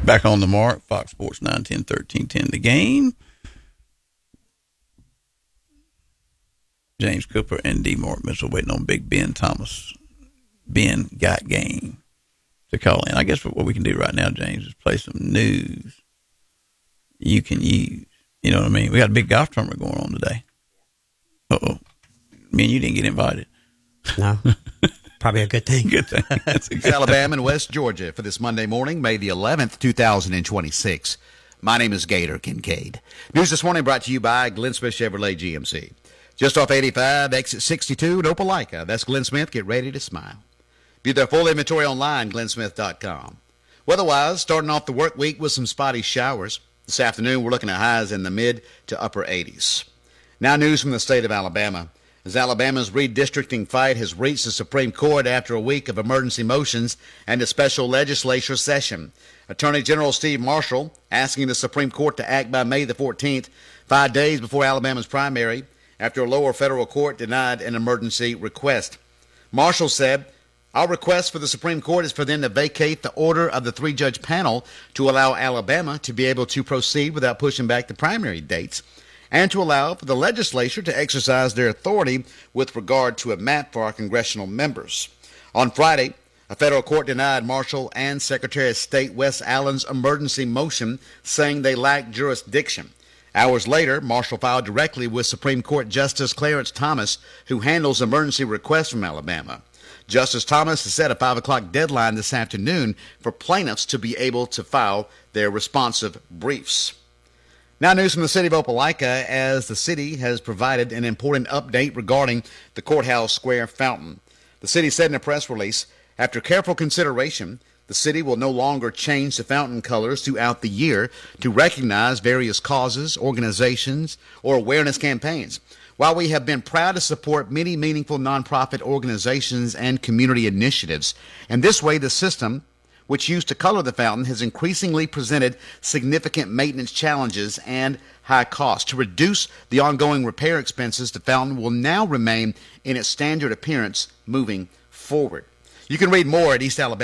Back on the mark, Fox Sports 910, 1310, The Game. James Cooper and D. Mark Mitchell waiting on Big Ben Thomas. Ben got game to call in. I guess what we can do right now, James, is play some news you can use. You know what I mean? We got a big golf tournament going on today. Uh-oh. Me and you didn't get invited. No. Probably a good thing. Good thing. That's a good Alabama and West Georgia for this Monday morning, May the 11th, 2026. My name is Gator Kincaid. News this morning brought to you by Glenn Smith Chevrolet GMC. Just off 85, exit 62 in Opelika. That's Glenn Smith. Get ready to smile. View their full inventory online, glennsmith.com. Weather-wise, starting off the work week with some spotty showers. This afternoon, we're looking at highs in the mid to upper 80s. Now news from the state of Alabama. As Alabama's redistricting fight has reached the Supreme Court after a week of emergency motions and a special legislature session. Attorney General Steve Marshall asking the Supreme Court to act by May the 14th, 5 days before Alabama's primary, after a lower federal court denied an emergency request. Marshall said, "Our request for the Supreme Court is for them to vacate the order of the three-judge panel to allow Alabama to be able to proceed without pushing back the primary dates, and to allow for the legislature to exercise their authority with regard to a map for our congressional members." On Friday, a federal court denied Marshall and Secretary of State Wes Allen's emergency motion, saying they lacked jurisdiction. Hours later, Marshall filed directly with Supreme Court Justice Clarence Thomas, who handles emergency requests from Alabama. Justice Thomas has set a 5 o'clock deadline this afternoon for plaintiffs to be able to file their responsive briefs. Now news from the city of Opelika, as the city has provided an important update regarding the Courthouse Square fountain. The city said in a press release, after careful consideration, the city will no longer change the fountain colors throughout the year to recognize various causes, organizations, or awareness campaigns. While we have been proud to support many meaningful nonprofit organizations and community initiatives, and this way the system, which used to color the fountain, has increasingly presented significant maintenance challenges and high costs. To reduce the ongoing repair expenses, the fountain will now remain in its standard appearance moving forward. You can read more at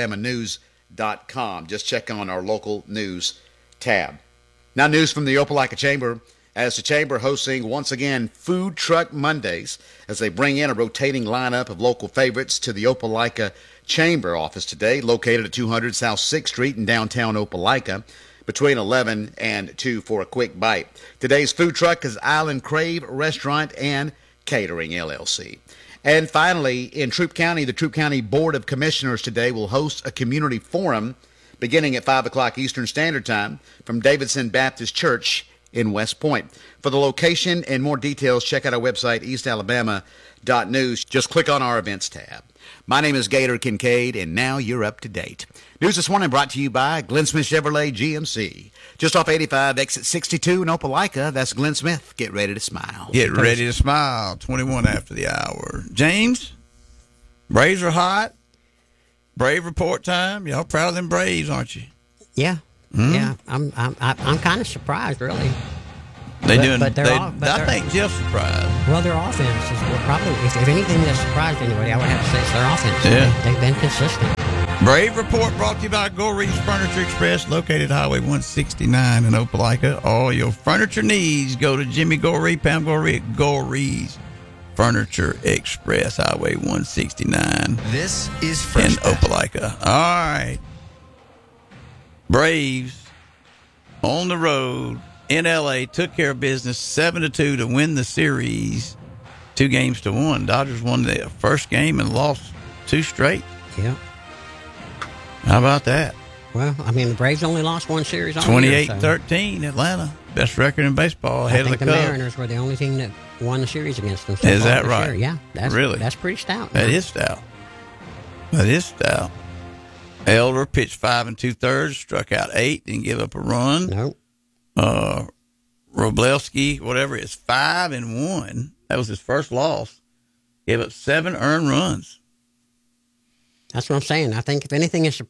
eastalabamanews.com. Just check on our local news tab. Now news from the Opelika Chamber, as the Chamber hosting once again Food Truck Mondays as they bring in a rotating lineup of local favorites to the Opelika Chamber office today, located at 200 South 6th Street in downtown Opelika, between 11 and 2 for a quick bite. Today's food truck is Island Crave Restaurant and Catering, LLC. And finally, in Troup County, the Troup County Board of Commissioners today will host a community forum beginning at 5 o'clock Eastern Standard Time from Davidson Baptist Church in West Point. For the location and more details, check out our website, eastalabama.news. Just click on our events tab. My name is Gator Kincaid, and now you're up to date. News this morning brought to you by Glenn Smith Chevrolet GMC. Just off 85, exit 62 in Opelika. That's Glenn Smith. Get ready to smile. Get ready to smile. 21 after the hour. James, Braves are hot. Brave report time. Y'all proud of them Braves, aren't you? Yeah. Yeah. I'm kind of surprised, really. I think Jeff's surprised. Well, their offense is probably, if anything that's surprised anybody, I would have to say it's their offense. Yeah. They've been consistent. Brave Report brought to you by Goree's Furniture Express, located Highway 169 in Opelika. All your furniture needs, go to Jimmy Goree, Pam Goree at Goree's Furniture Express, Highway 169. This is in Fresh Opelika. All right. Braves on the road in L.A. took care of business 7-2 to win the series 2-1. Dodgers won their first game and lost 2 straight. Yeah. How about that? Well, I mean, the Braves only lost one series all year. 28-13, Atlanta. Best record in baseball, ahead of the Cubs. The Mariners were the only team that won the series against them. Is that right? Year. Yeah. That's pretty stout. That is stout. Elder pitched 5 2/3, struck out 8, didn't give up a run. Nope. Wroblewski, whatever it is, 5-1. That was his first loss. Gave up 7 earned runs. That's what I'm saying. I think if anything is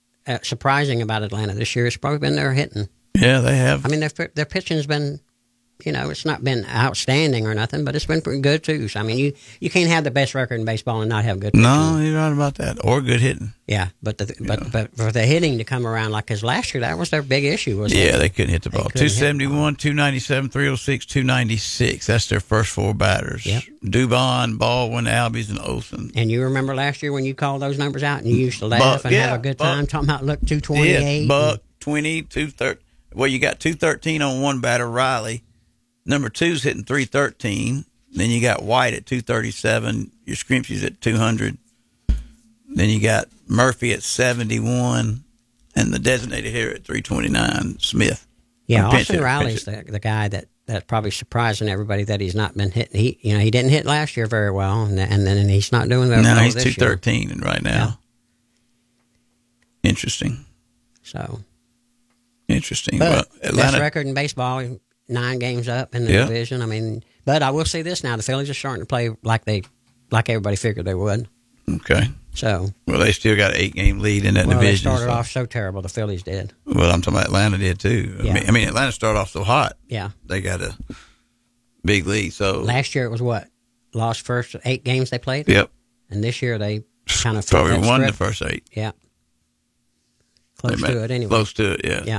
surprising about Atlanta this year, it's probably been their hitting. Yeah, they have. I mean, their pitching has been it's not been outstanding or nothing, but it's been pretty good too. So, I mean, you can't have the best record in baseball and not have good pitching. No, you're right about that. Or good hitting. Yeah, but for the hitting to come around like his last year, that was their big issue. They couldn't hit the ball. 271, 297, 306, 296. That's their first four batters. Yep. Dubon, Baldwin, Albies, and Olsen. And you remember last year when you called those numbers out and you used to laugh and have a good time talking about, look, 228. Yeah, Buck, 20, 230. Well, you got 213 on one batter, Riley. Number two's hitting 313. Then you got White at 237. Your Scrimpsey's at 200. Then you got Murphy at 71. And the designated hitter at 329, Smith. Yeah, Austin Riley's the guy that's probably surprising everybody that he's not been hitting. He didn't hit last year very well, and then he's not doing that. No, he's 213 right now. Yeah. Interesting. So. Interesting. But Atlanta, best record in baseball, 9 games up in the division. I mean, but I will say this now: the Phillies are starting to play like everybody figured they would. Okay. So. Well, they still got an 8-game lead in that division. They started off so terrible. The Phillies did. Well, I'm talking about Atlanta did too. Yeah. I mean, Atlanta started off so hot. Yeah. They got a big lead. So last year it was what? Lost first 8 games they played. Yep. And this year they kind of probably won the first 8. Yeah. Close to it anyway. Close to it, yeah. Yeah.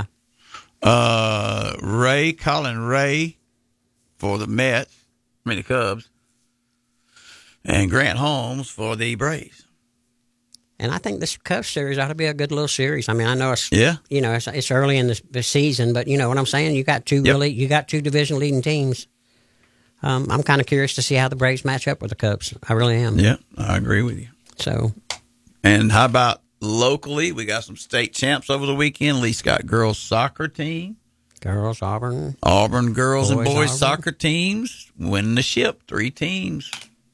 Colin Ray for the the Cubs, and Grant Holmes for the Braves. And I think this Cubs series ought to be a good little series. I mean, I know it's it's early in the season, but you know what I'm saying. You got two division leading teams. I'm kind of curious to see how the Braves match up with the Cubs. I really am. Yeah, I agree with you. So, and how about locally? We got some state champs over the weekend. Lee Scott girls soccer team. Girls, Auburn girls and boys Auburn. Soccer teams winning the ship. 3 teams,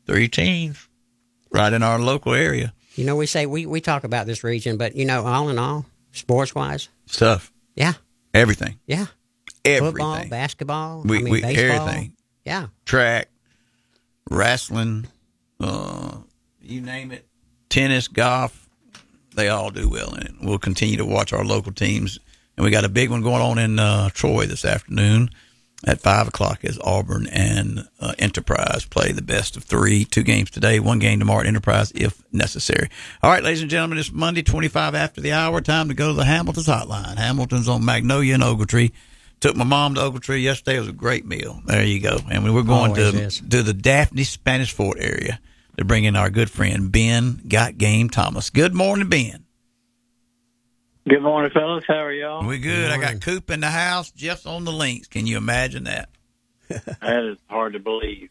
right in our local area. You know, we talk about this region, but you know, all in all, sports wise, stuff. Yeah, everything. Yeah, everything. Football, basketball. We baseball. Everything. Yeah, track, wrestling, you name it. Tennis, golf. They all do well in it. We'll continue to watch our local teams. And we got a big one going on in Troy this afternoon at 5 o'clock as Auburn and Enterprise play the best of 3. 2 games today, 1 game tomorrow at Enterprise if necessary. All right, ladies and gentlemen, it's Monday, 25 after the hour. Time to go to the Hamilton's hotline. Hamilton's on Magnolia and Ogletree. Took my mom to Ogletree yesterday. It was a great meal. There you go. And we're going to the Daphne Spanish Fort area to bring in our good friend Ben Got Game Thomas. Good morning, Ben. Good morning, fellas. How are y'all? We good. I got Coop in the house. Jeff's on the links. Can you imagine that? That is hard to believe.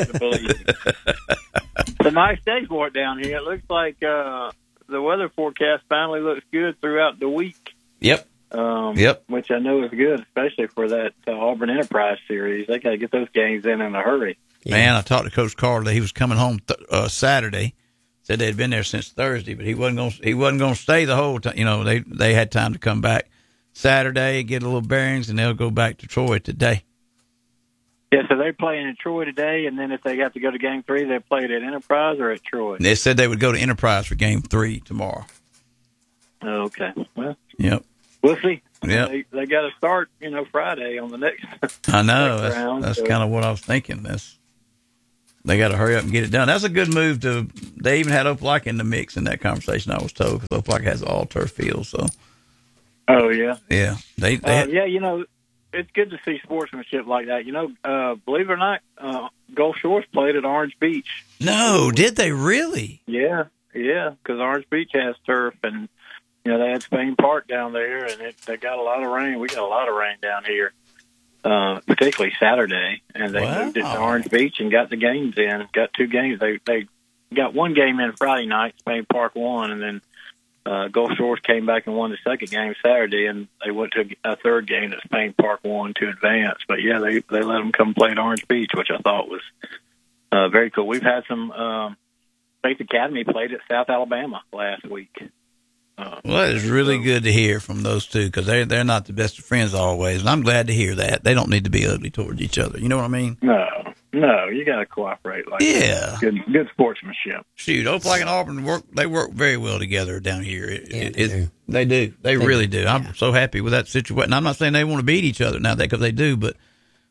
It's a nice day for it down here. It looks like the weather forecast finally looks good throughout the week. Yep. Which I know is good, especially for that Auburn Enterprise series. They got to get those games in a hurry. Yeah. Man, I talked to Coach Carter. He was coming home Saturday. Said they'd been there since Thursday, but he wasn't going to stay the whole time. You know, they had time to come back Saturday, get a little bearings, and they'll go back to Troy today. Yeah, so they're playing in Troy today, and then if they got to go to Game 3, they play it at Enterprise or at Troy? They said they would go to Enterprise for Game 3 tomorrow. Okay. Well, yep. We'll see. Yep. They got to start, Friday on the next. I know. Next round, that's kind of what I was thinking. They got to hurry up and get it done. That's a good move. They even had Opelika in the mix in that conversation, I was told, because Opelika has all turf field. So. Oh yeah. Yeah. They it's good to see sportsmanship like that. Believe it or not, Gulf Shores played at Orange Beach. No, did they really? Yeah, because Orange Beach has turf, and they had Spain Park down there, and they got a lot of rain. We got a lot of rain down here. Particularly Saturday, and they moved it to Orange Beach and got the games in. Got 2 games. They got 1 game in Friday night. Spain Park won, and then Gulf Shores came back and won the 2nd game Saturday, and they went to a 3rd game that Spain Park won to advance. But yeah, they let them come play at Orange Beach, which I thought was very cool. We've had some Faith Academy played at South Alabama last week. Well, it's really good to hear from those two because they're not the best of friends always, and I'm glad to hear that. They don't need to be ugly towards each other. You know what I mean? No, you got to cooperate like that. Good sportsmanship. Shoot, Opelika and Auburn work very well together down here. They do. They really do. I'm so happy with that situation. I'm not saying they want to beat each other now because they do, but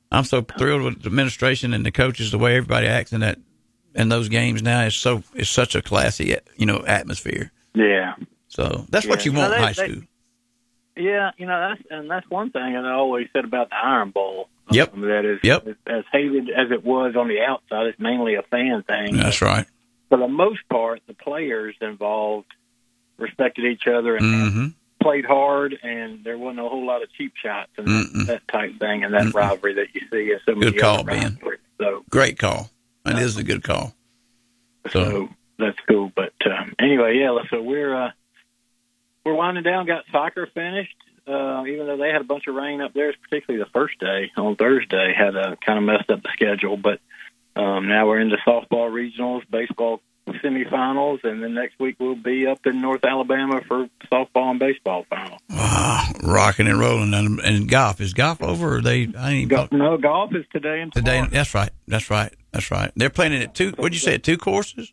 I'm so thrilled with the administration and the coaches, the way everybody acts in those games now. It's such a classy, atmosphere. Yeah. So that's what you want in high school. Yeah, that's one thing that I always said about the Iron Bowl. Yep. That is, as hated as it was on the outside, it's mainly a fan thing. That's right. For the most part, the players involved respected each other and played hard, and there wasn't a whole lot of cheap shots and that type thing, and that rivalry that you see in so many good call, other Ben. So great call. That is a good call. So that's cool. But anyway, so we're winding down. Got soccer finished, even though they had a bunch of rain up there, particularly the first day on Thursday had kind of messed up the schedule. But now we're into softball regionals, baseball semifinals, and then next week we'll be up in North Alabama for softball and baseball final. Wow, rocking and rolling. And golf, is golf over? Or No, golf is today and tomorrow. Today, that's right. They're playing it at two. What'd you say? At two courses?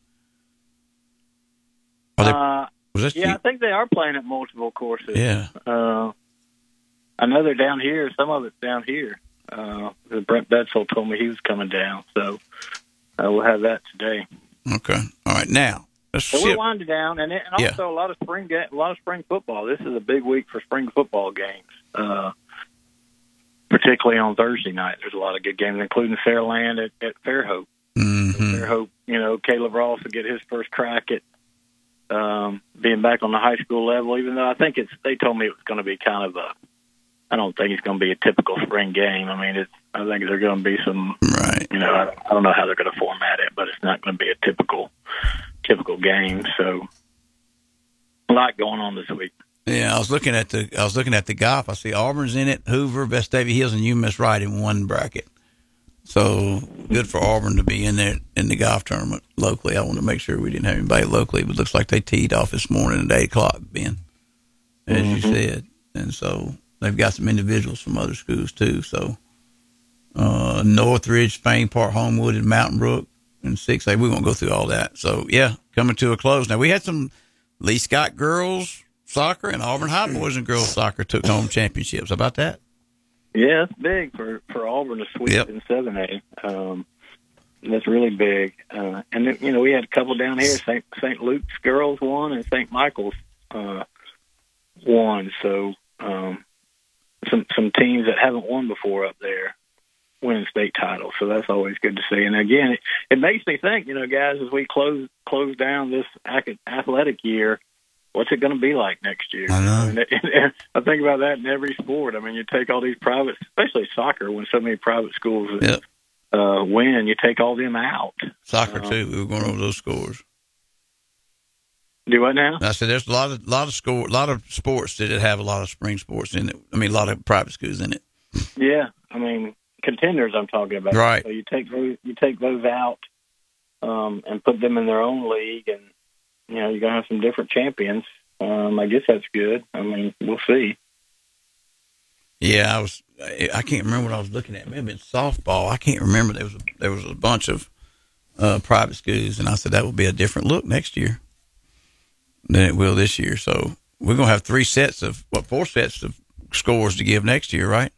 I think they are playing at multiple courses. Yeah. I know they're down here. Some of it's down here. Brent Betzel told me he was coming down, so we'll have that today. Okay. All right. Now, we're winding down, and also a lot of spring football. This is a big week for spring football games, particularly on Thursday night. There's a lot of good games, including Fairland at Fairhope. Mm-hmm. Fairhope, Caleb Ross will get his first crack at being back on the high school level. Even though I think they told me it was going to be kind of I don't think it's going to be a typical spring game. I mean, I think there's going to be some, right. I don't know how they're going to format it, but it's not going to be a typical game. So a lot going on this week. Yeah, I was looking at the golf. I see Auburn's in it, Hoover, Vestavia Hills, and UMass Wright in one bracket. So good for Auburn to be in there in the golf tournament locally. I want to make sure we didn't have anybody locally, but it looks like they teed off this morning at 8 o'clock, Ben, as you said. And so they've got some individuals from other schools too. So Northridge, Spain Park, Homewood, and Mountain Brook in 6A. We won't go through all that. So yeah, coming to a close. Now we had some Lee Scott girls soccer and Auburn High boys and girls soccer took home championships. How about that? Yeah, it's big for Auburn to sweep in 7A. That's really big. And then, we had a couple down here. St. Luke's girls won and St. Michael's won. So some teams that haven't won before up there winning state titles. So that's always good to see. And again, it makes me think, guys, as we close down this athletic year, what's it going to be like next year? I know. I think about that in every sport. I mean, you take all these private, especially soccer, when so many private schools win, you take all them out. Soccer too. We were going over those scores. Do what now? I said there's a lot of sports that have a lot of spring sports in it. I mean, a lot of private schools in it. Yeah, I mean contenders. I'm talking about. Right. So you take those out and put them in their own league, and you're gonna have some different champions. I guess that's good. I mean, we'll see. Yeah, I can't remember what I was looking at. Maybe it's softball. I can't remember. There was a bunch of private schools, and I said that will be a different look next year than it will this year. So we're gonna have 4 sets of scores to give next year, right?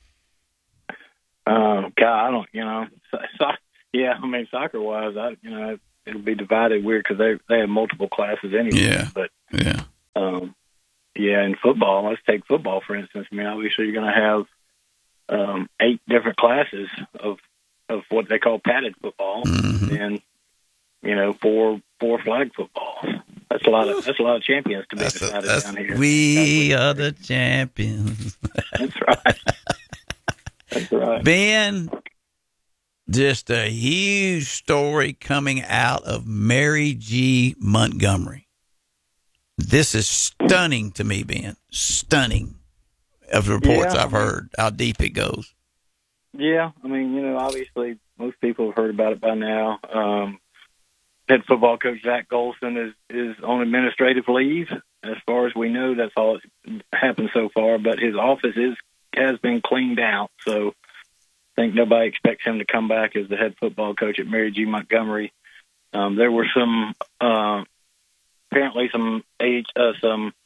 God, I don't. Yeah, I mean, soccer wise, it'll be divided weird because they have multiple classes anyway. Yeah. But yeah. In football, let's take football for instance. I mean, obviously you're going to have 8 different classes of what they call padded football, and 4 flag footballs. That's a lot of champions to be decided down here. We are the champions. That's right. That's right. Ben, just a huge story coming out of Mary G. Montgomery. This is stunning to me, Ben. Stunning of the reports I've heard, how deep it goes. Yeah, I mean, obviously most people have heard about it by now. Head football coach Zach Golson is on administrative leave. As far as we know, that's all that's happened so far. But his office has been cleaned out, so I think nobody expects him to come back as the head football coach at Mary G. Montgomery. There were apparently some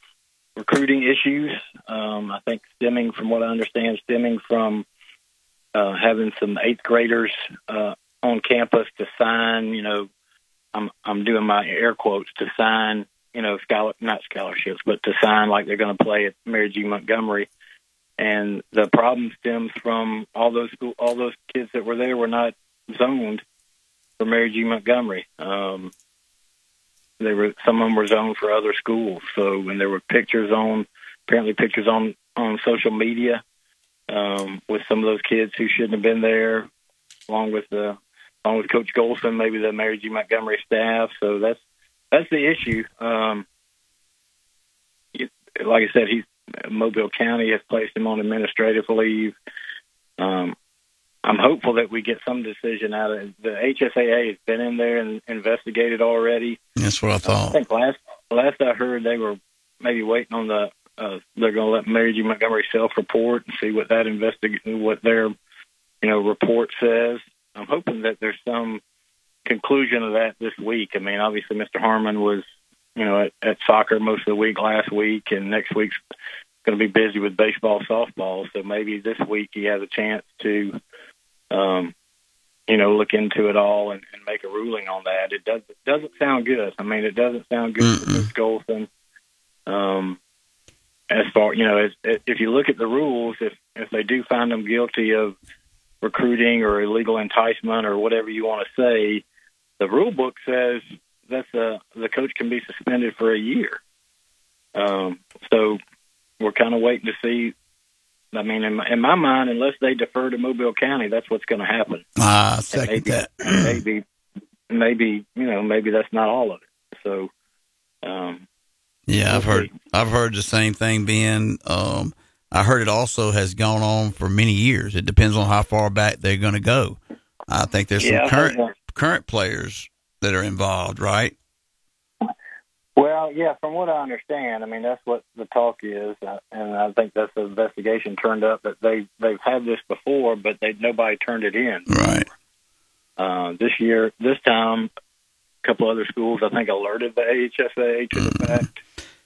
recruiting issues. I think stemming from having some 8th graders on campus to sign. You know, I'm doing my air quotes, to sign. You know, not scholarships, but to sign like they're going to play at Mary G. Montgomery. And the problem stems from all those kids that were there were not zoned for Mary G. Montgomery. Some of them were zoned for other schools. So when there were pictures on social media with some of those kids who shouldn't have been there, along with Coach Golson, maybe the Mary G. Montgomery staff. So that's the issue. Like I said, Mobile County has placed him on administrative leave. I'm hopeful that we get some decision out of it. The HSAA has been in there and investigated already. That's what I thought. I think last I heard, they were maybe waiting on they're going to let Mary G. Montgomery self-report and see what that what their report says. I'm hoping that there's some conclusion of that this week. I mean, obviously, Mr. Harmon was at soccer most of the week last week, and next week's going to be busy with baseball, softball. So maybe this week he has a chance to, look into it all and make a ruling on that. It doesn't sound good. I mean, it doesn't sound good for Coach Golson. As far if you look at the rules, if they do find them guilty of recruiting or illegal enticement or whatever you want to say, the rule book says that the coach can be suspended for a year. So we're kind of waiting to see. I mean, in my mind, unless they defer to Mobile County, that's what's going to happen. I second that. Maybe that's not all of it. So, yeah, I've heard the same thing, Ben. I heard it also has gone on for many years. It depends on how far back they're going to go. I think there's some current players that are involved, right? Well, yeah, from what I understand, I mean, that's what the talk is, and I think that's the investigation turned up that they've had this before, but nobody turned it in. Right. This time, a couple other schools, I think, alerted the AHSA to the fact.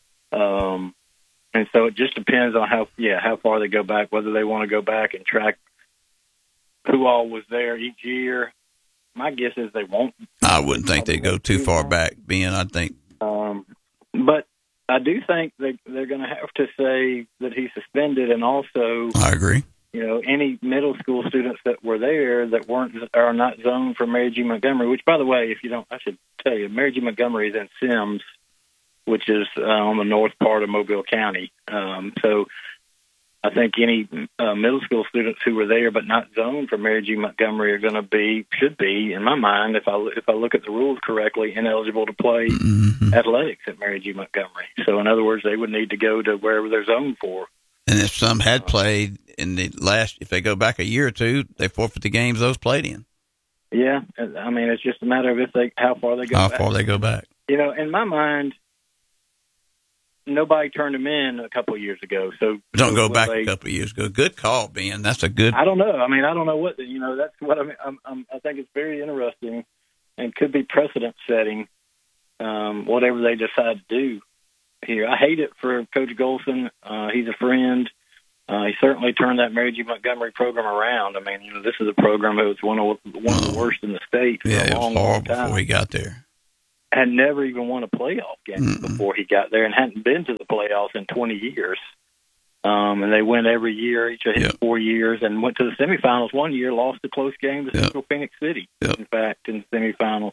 And so it just depends on how far they go back, whether they want to go back and track who all was there each year. My guess is they won't. I wouldn't think they'd go too far back, Ben. I think. But I do think they're going to have to say that he's suspended, and also, I agree. Any middle school students that were there that are not zoned for Mary G. Montgomery. Which, by the way, I should tell you, Mary G. Montgomery is in Sims, which is on the north part of Mobile County. So I think any middle school students who were there but not zoned for Mary G. Montgomery should be, in my mind, if I look at the rules correctly, ineligible to play athletics at Mary G. Montgomery. So in other words, they would need to go to wherever they're zoned for. And if some had played if they go back a year or two, they forfeit the games those played in. Yeah, I mean, it's just a matter of how far they go back. How far they go back. In my mind, nobody turned them in a couple of years ago. So don't go back a couple of years ago. Good call, Ben. That's a good. I don't know. I mean, I don't know what that's what I mean. I think it's very interesting and could be precedent setting. Whatever they decide to do here, I hate it for Coach Golson. He's a friend. He certainly turned that Mary G. Montgomery program around. I mean, this is a program that was one of the worst in the state for a long, long time. Before he got there. Had never even won a playoff game before he got there, and hadn't been to the playoffs in 20 years. And they went every year, each of his 4 years, and went to the semifinals one year, lost a close game to Central Phoenix City, in fact, in the semifinal.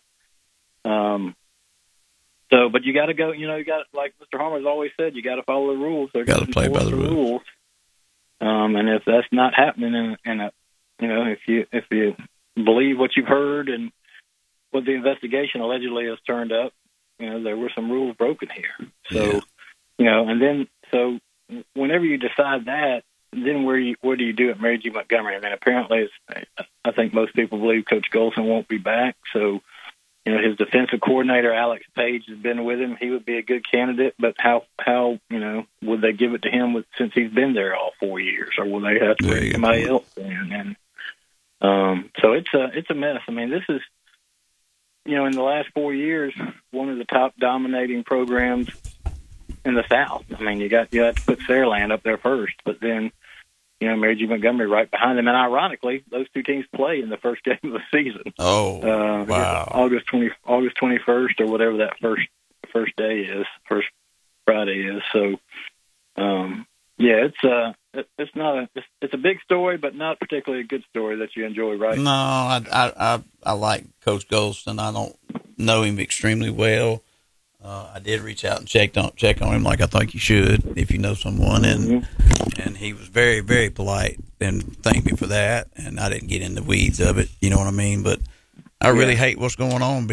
But you got to go, like Mr. Harmer's always said, you got to follow the rules. They're got to play by the rules. And if that's not happening, if you believe what you've heard and what the investigation allegedly has turned up, there were some rules broken here. So, so whenever you decide that, then what do you do at Mary G. Montgomery? I mean, apparently, I think most people believe Coach Golson won't be back. So, his defensive coordinator, Alex Page, has been with him. He would be a good candidate, but how would they give it to him since he's been there all 4 years, or will they have to bring somebody else in? And so it's a mess. I mean, this is, in the last 4 years, one of the top dominating programs in the South. I mean, you had to put Saraland up there first, but then, Mary G. Montgomery right behind them. And ironically, those two teams play in the first game of the season. Oh, wow! August 21st or whatever that first first Friday is. So, it's a big story, but not particularly a good story that you enjoy, right? No, I like Coach Golston. I don't know him extremely well. I did reach out and check on him like I think you should if you know someone, and he was very, very polite and thanked me for that. And I didn't get in the weeds of it, you know what I mean? But I really hate what's going on,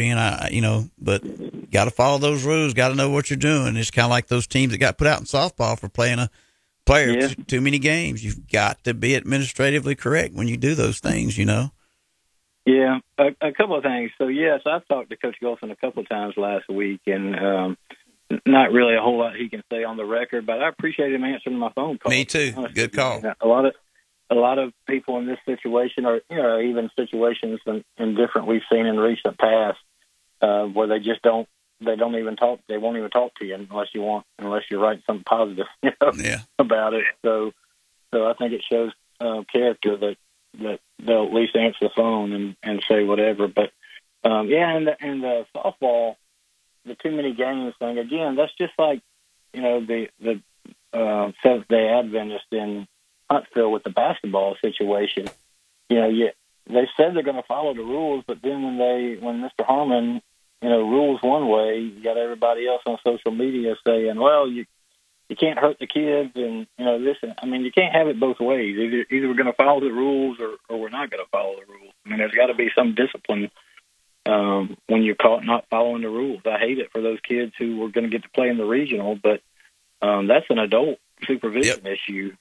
but got to follow those rules, got to know what you're doing. It's kind of like those teams that got put out in softball for playing a player too many games. You've got to be administratively correct when you do those things, Yeah, a couple of things. So, yes, I've talked to Coach Golston a couple of times last week, and not really a whole lot he can say on the record, but I appreciate him answering my phone call. Me too. Good call. A lot of people in this situation, or even situations in different we've seen in recent past, where they just don't even talk. They won't even talk to you unless you write something positive, about it. So I think it shows character that they'll at least answer the phone and say whatever. But and the softball, the too many games thing, again, that's just like the Seventh Day Adventist in Huntsville with the basketball situation. They said they're going to follow the rules, but then when Mr. Harmon rules one way, you got everybody else on social media saying, well, you can't hurt the kids, and this. I mean, you can't have it both ways. Either we're going to follow the rules, or we're not going to follow the rules. I mean, there's got to be some discipline when you're caught not following the rules. I hate it for those kids who were going to get to play in the regional, but that's an adult supervision issue.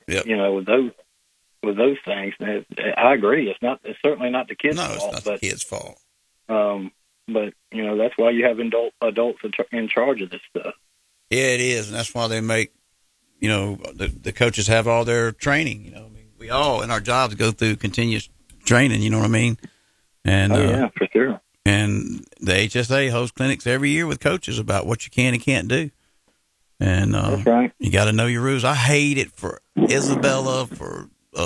With those things. And I agree. It's certainly not the kids' fault. No, it's not the kids' fault. But that's why you have adults in charge of this stuff. Yeah, it is, and that's why they make the coaches have all their training. We all in our jobs go through continuous training. You know what I mean? And for sure. And the HSA hosts clinics every year with coaches about what you can and can't do. And that's right. You got to know your rules. I hate it for Isabella, for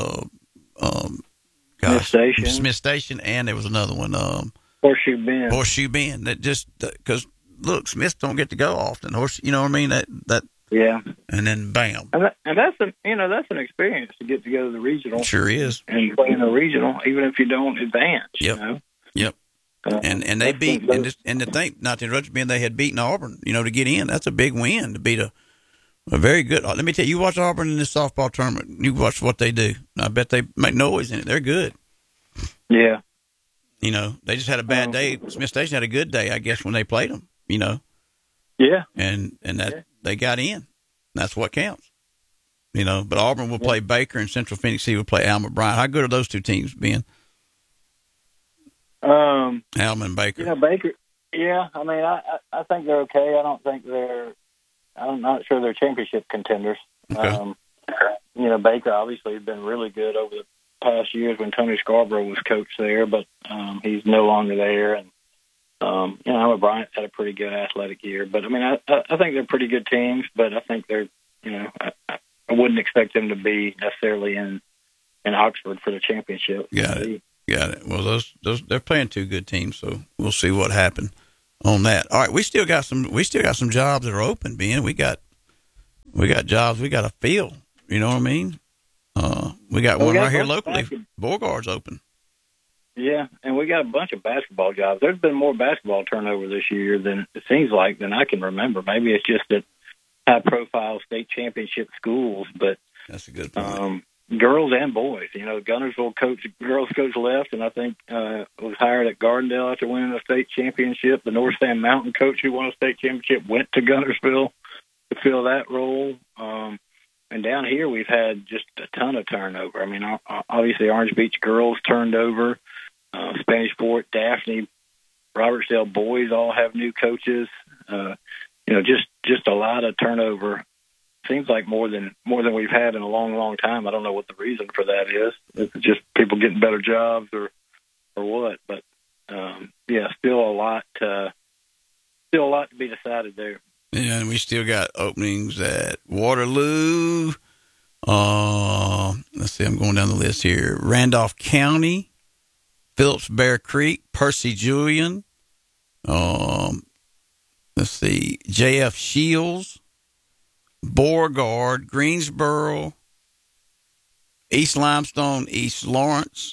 Smith Station, and there was another one. Horseshoe Bend. That just because look, Smiths don't get to go often. You know what I mean? That. Yeah. And then bam. And that's an experience to get to go to the regional. Sure is. And play in the regional, even if you don't advance. Yep. Yep. And they beat and to think, not to interrupt you, they had beaten Auburn, to get in. That's a big win to beat a very good. Let me tell you, watch Auburn in this softball tournament. You watch what they do. I bet they make noise in it. They're good. Yeah. They just had a bad day. Smith Station had a good day, I guess, when they played them. Yeah. And that they got in. That's what counts. But Auburn will play Baker, and Central Phoenix City will play Alma Bryant. How good are those two teams, Ben? Alma and Baker. Baker. Yeah, I mean, I think they're okay. I'm not sure they're championship contenders. Okay. Baker obviously has been really good over the past years when Tony Scarborough was coach there, but he's no longer there. And Alma Bryant's had a pretty good athletic year. But I mean, I think they're pretty good teams. But I think they're, I wouldn't expect them to be necessarily in Oxford for the championship. Got it. Well, those they're playing two good teams, so we'll see what happens on that. All right, we still got some jobs that are open, Ben. We got jobs we got to fill. You know what I mean? We got one right here locally. Beauregard's open. Yeah, and we got a bunch of basketball jobs. There's been more basketball turnover this year than it seems like than I can remember. Maybe it's just at high-profile state championship schools, but that's a good point. Girls and boys. Gunnersville girls coach left, and I think was hired at Gardendale after winning a state championship. The North Sand Mountain coach who won a state championship went to Gunnersville to fill that role. And down here, we've had just a ton of turnover. I mean, obviously, Orange Beach girls turned over. Spanish Fort, Daphne, Robertsdale boys all have new coaches. Just a lot of turnover. Seems like more than we've had in a long, long time. I don't know what the reason for that is. It's just people getting better jobs or what. But still a lot to be decided there. Yeah, and we still got openings at Waterloo. Let's see, I'm going down the list here. Randolph County, Phillips Bear Creek, Percy Julian. Let's see, J.F. Shields, Beauregard, Greensboro, East Limestone, East Lawrence,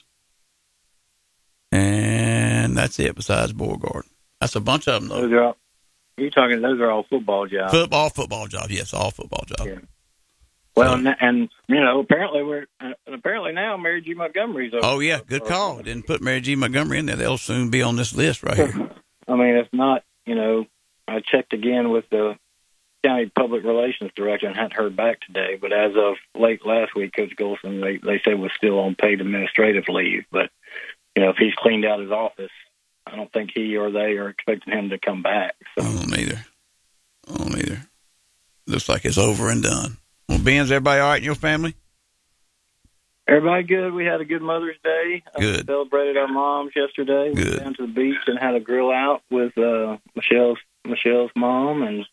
and that's it besides Beauregard. That's a bunch of them, though. Those are all football jobs. All football jobs, yes, all football jobs. Yeah. Well, and apparently now Mary G. Montgomery's over. Oh, yeah, good call. Didn't put Mary G. Montgomery in there. They'll soon be on this list right here. I mean, it's not, I checked again with the county public relations director and hadn't heard back today, but as of late last week, Coach Golson, they said was still on paid administrative leave. But, if he's cleaned out his office, I don't think he or they are expecting him to come back. So. I don't either. Looks like it's over and done. Well, Ben's, everybody all right in your family? Everybody good. We had a good Mother's Day. Good. Celebrated our moms yesterday. Good. Went down to the beach and had a grill out with Michelle's mom, and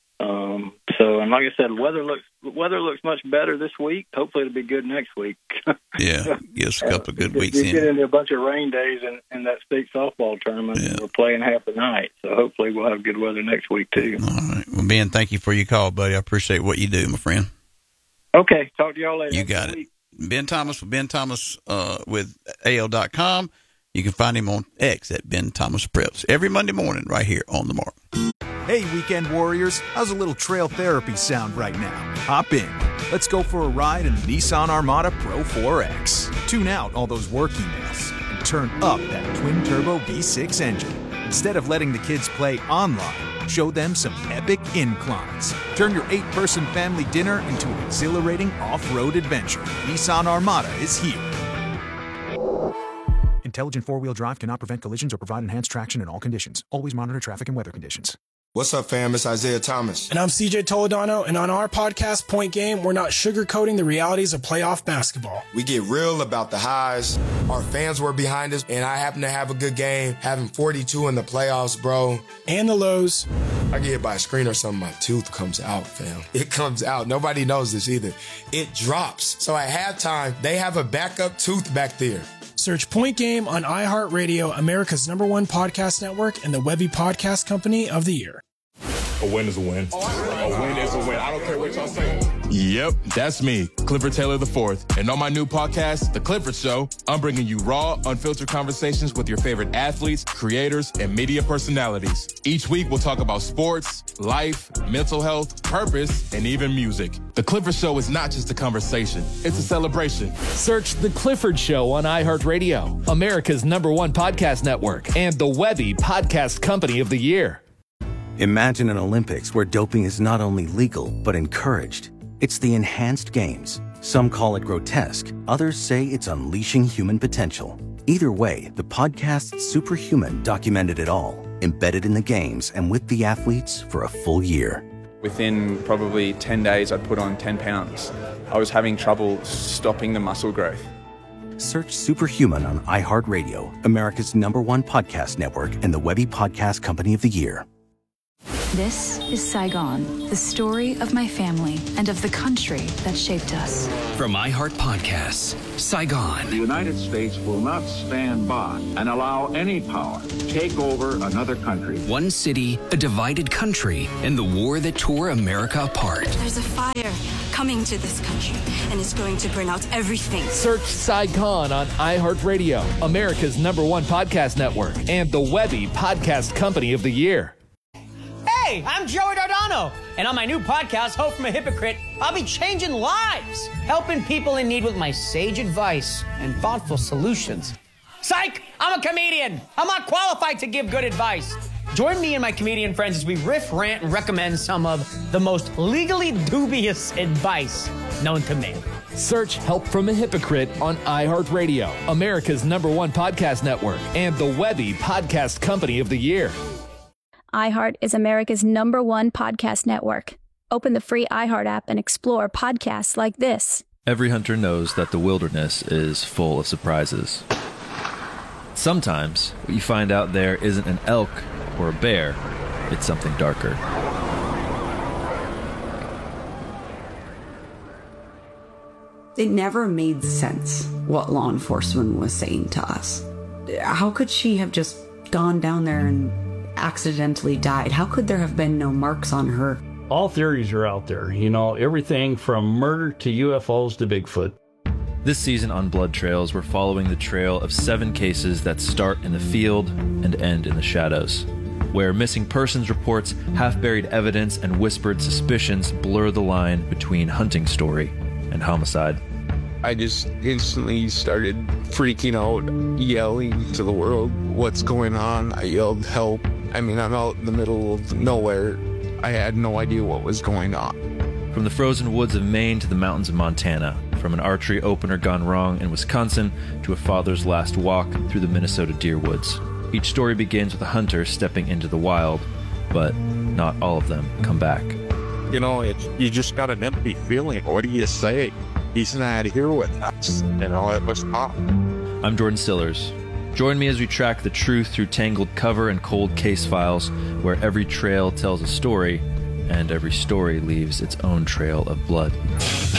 and like I said, weather looks much better this week. Hopefully, it'll be good next week. Yeah, give us a couple of good weeks We get into a bunch of rain days in that state softball tournament. Yeah. We're playing half the night, so hopefully we'll have good weather next week too. All right. Well, Ben, thank you for your call, buddy. I appreciate what you do, my friend. Okay, talk to y'all later. You got it. Ben Thomas with AL.com. You can find him on X at Ben Thomas Preps every Monday morning right here on The Mark. Hey, weekend warriors, how's a little trail therapy sound right now? Hop in. Let's go for a ride in the Nissan Armada Pro 4X. Tune out all those work emails and turn up that twin-turbo V6 engine. Instead of letting the kids play online, show them some epic inclines. Turn your 8-person family dinner into an exhilarating off-road adventure. Nissan Armada is here. Intelligent four-wheel drive cannot prevent collisions or provide enhanced traction in all conditions. Always monitor traffic and weather conditions. What's up, fam? It's Isaiah Thomas. And I'm CJ Toledano, and on our podcast, Point Game, we're not sugarcoating the realities of playoff basketball. We get real about the highs. Our fans were behind us, and I happen to have a good game, having 42 in the playoffs, bro. And the lows. I get hit by a screen or something, my tooth comes out, fam. It comes out. Nobody knows this either. It drops. So at halftime, they have a backup tooth back there. Search Point Game on iHeartRadio, America's #1 podcast network, and the Webby Podcast Company of the Year. A win is a win. A win is a win. I don't care what y'all say. Yep, that's me, Clifford Taylor IV. And on my new podcast, The Clifford Show, I'm bringing you raw, unfiltered conversations with your favorite athletes, creators, and media personalities. Each week, we'll talk about sports, life, mental health, purpose, and even music. The Clifford Show is not just a conversation, it's a celebration. Search The Clifford Show on iHeartRadio, America's #1 podcast network, and the Webby Podcast Company of the Year. Imagine an Olympics where doping is not only legal, but encouraged. It's the enhanced games. Some call it grotesque. Others say it's unleashing human potential. Either way, the podcast Superhuman documented it all, embedded in the games and with the athletes for a full year. Within probably 10 days, I'd put on 10 pounds. I was having trouble stopping the muscle growth. Search Superhuman on iHeartRadio, America's #1 podcast network, and the Webby Podcast Company of the Year. This is Saigon, the story of my family and of the country that shaped us. From iHeart Podcasts, Saigon. The United States will not stand by and allow any power to take over another country. One city, a divided country, and the war that tore America apart. There's a fire coming to this country, and it's going to burn out everything. Search Saigon on iHeartRadio, America's #1 podcast network, and the Webby Podcast Company of the Year. Hey, I'm Joey Dardano, and on my new podcast, Hope from a Hypocrite, I'll be changing lives, helping people in need with my sage advice and thoughtful solutions. Psych! I'm a comedian. I'm not qualified to give good advice. Join me and my comedian friends as we riff, rant, and recommend some of the most legally dubious advice known to man. Search Help from a Hypocrite on iHeartRadio, America's #1 podcast network, and the Webby Podcast Company of the Year. iHeart is America's #1 podcast network. Open the free iHeart app and explore podcasts like this. Every hunter knows that the wilderness is full of surprises. Sometimes, what you find out there isn't an elk or a bear, it's something darker. It never made sense what law enforcement was saying to us. How could she have just gone down there and accidentally died? How could there have been no marks on her? All theories are out there, everything from murder to UFOs to Bigfoot. This season on Blood Trails, we're following the trail of 7 cases that start in the field and end in the shadows, where missing persons reports, half-buried evidence, and whispered suspicions blur the line between hunting story and homicide. I just instantly started freaking out, yelling to the world, "What's going on?" I yelled, "Help." I'm out in the middle of nowhere. I had no idea what was going on. From the frozen woods of Maine to the mountains of Montana, from an archery opener gone wrong in Wisconsin to a father's last walk through the Minnesota deer woods. Each story begins with a hunter stepping into the wild, but not all of them come back. You just got an empty feeling. What do you say? He's not here with us. It was tough. I'm Jordan Stillers. Join me as we track the truth through tangled cover and cold case files, where every trail tells a story, and every story leaves its own trail of blood.